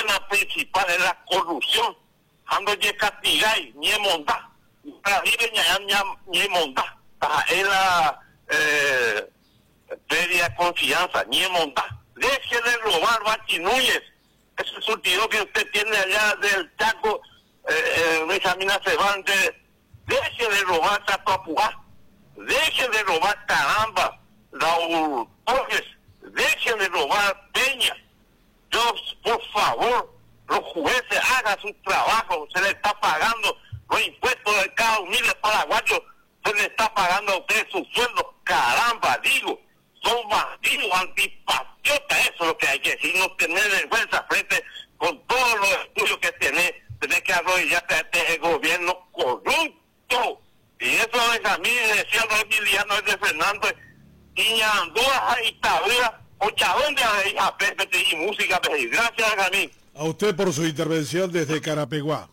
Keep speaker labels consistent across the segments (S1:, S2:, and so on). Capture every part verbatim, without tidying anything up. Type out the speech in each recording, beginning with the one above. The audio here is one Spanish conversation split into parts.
S1: problema principal es la corrupción. Ando ye castigai, ni monta. Para vive ni monta. Es la eh, pérdida de confianza, ni monta. Deje de robar Bachinuyes. Ese surtido que usted tiene allá del Chaco, eh, Benjamín Cervantes. Deje de robar Tatuapujá. Deje de robar Caramba, Raúl Torres. Deje de robar Peña. Dios, por favor, los jueces hagan su trabajo. Se les está pagando los impuestos de cada humilde paraguayo. Se les está pagando a ustedes sus sueldos. Caramba, digo, son bandidos, antipatriotas. Eso es lo que hay que decir. No tener vergüenza frente con todos los estudios que tenés. Tenés que arrodillarte a este gobierno corrupto. Y eso es a mí, decía los Emiliano de Fernando, y Andúa y Tabura. Ochavón de a y música, gracias a mí.
S2: A usted por su intervención desde Carapeguá.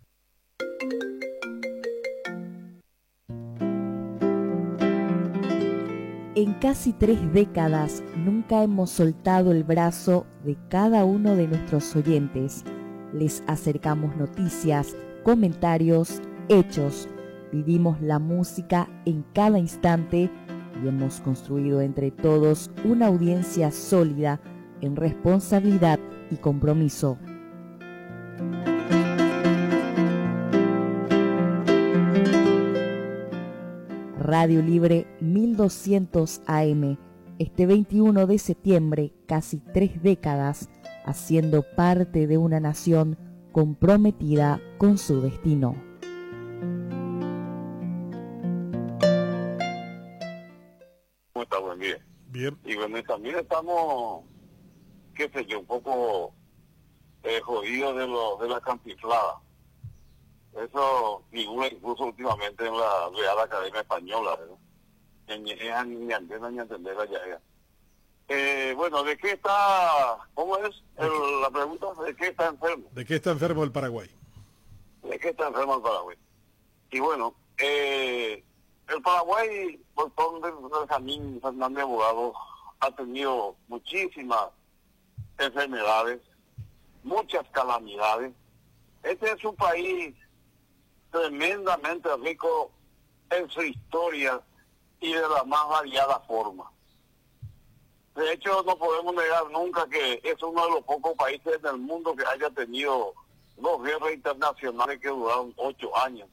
S3: En casi tres décadas nunca hemos soltado el brazo de cada uno de nuestros oyentes. Les acercamos noticias, comentarios, hechos. Vivimos la música en cada instante y hemos construido entre todos una audiencia sólida en responsabilidad y compromiso. Radio Libre mil doscientos A M, este veintiuno de septiembre, casi tres décadas, haciendo parte de una nación comprometida con su destino.
S1: ¿Cómo está? Buen día.
S2: Bien.
S1: Y bueno, también estamos, qué sé yo, un poco eh, jodidos de, lo, de la cantiflada. Eso figura incluso últimamente en la Real Academia Española, ¿verdad? En, en, en, en entender allá. Eh, bueno, ¿de qué está, cómo es el, la pregunta? ¿De qué está enfermo?
S2: ¿De qué está enfermo el Paraguay?
S1: ¿De qué está enfermo el Paraguay? Y bueno, eh, el Paraguay, por todo Benjamín Fernández Abogado, ha tenido muchísimas enfermedades, muchas calamidades. Este es un país tremendamente rico en su historia y de la más variada forma. De hecho, no podemos negar nunca que es uno de los pocos países en el mundo que haya tenido dos guerras internacionales que duraron ocho años.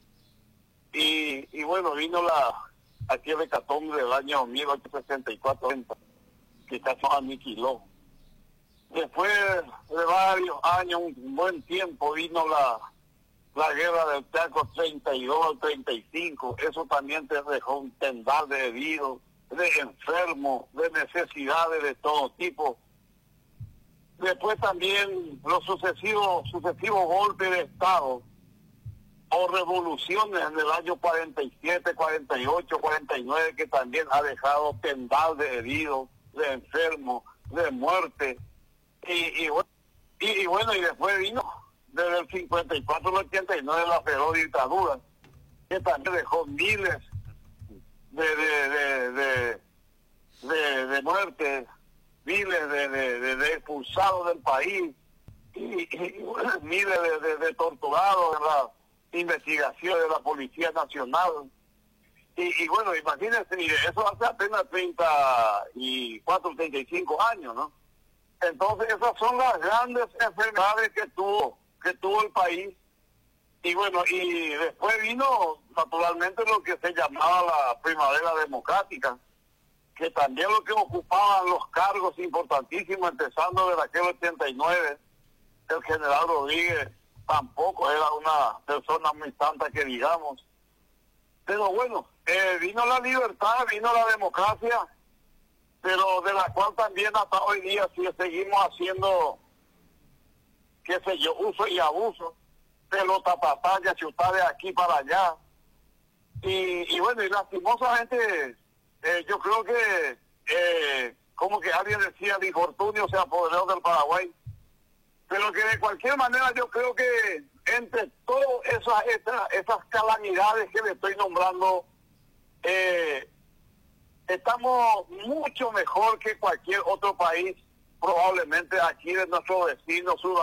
S1: Y, y bueno, vino la aquí el hecatombe del año mil ochocientos sesenta y cuatro, que casi nos aniquiló. Después de varios años, un buen tiempo, vino la la guerra del Chaco treinta y dos al treinta y cinco, eso también te dejó un tendal de heridos, de enfermos, de necesidades de todo tipo. Después también los sucesivos, sucesivos golpes de Estado o revoluciones en el año cuarenta y siete, cuarenta y ocho, cuarenta y nueve, que también ha dejado tendal de heridos, de enfermos, de muerte. Y, y, y, y bueno, y después vino desde el cincuenta y cuatro al ochenta y nueve la feroz dictadura, que también dejó miles de de de de, de, de muertes, miles de, de, de, de expulsados del país, y, y bueno, miles de, de, de torturados en la investigación de la Policía Nacional. Y, y bueno, imagínense, eso hace apenas treinta y cuatro, treinta y cinco años, ¿no? Entonces esas son las grandes enfermedades que tuvo que tuvo el país. Y bueno, y después vino naturalmente lo que se llamaba la primavera democrática, que también lo que ocupaban los cargos importantísimos, empezando desde aquel ochenta y nueve, el general Rodríguez tampoco era una persona muy santa que digamos. Pero bueno, eh, vino la libertad, vino la democracia, pero de la cual también hasta hoy día sí seguimos haciendo, qué sé yo, uso y abuso, pelota patalla, chutar de aquí para allá. Y, y bueno, y lastimosamente, eh, yo creo que, eh, como que alguien decía, el infortunio se apoderó del Paraguay, pero que de cualquier manera yo creo que entre todas esas, esas, esas calamidades que le estoy nombrando, eh, estamos mucho mejor que cualquier otro país, probablemente aquí de nuestros vecinos